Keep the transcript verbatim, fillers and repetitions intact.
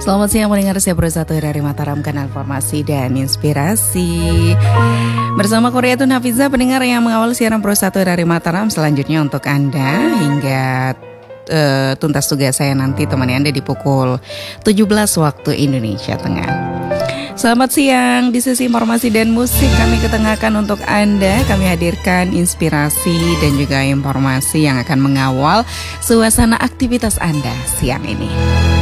Selamat siang mendengar saya Pro satu dari Mataram, kanal informasi dan inspirasi. Bersama Korea Tun Hafiza, pendengar yang mengawal siaran Pro satu dari Mataram. Selanjutnya untuk Anda hingga uh, tuntas tugas saya nanti temani Anda di pukul tujuh belas waktu Indonesia Tengah. Selamat siang, di sesi informasi dan musik kami ketengahkan untuk Anda. Kami hadirkan inspirasi dan juga informasi yang akan mengawal suasana aktivitas Anda siang ini.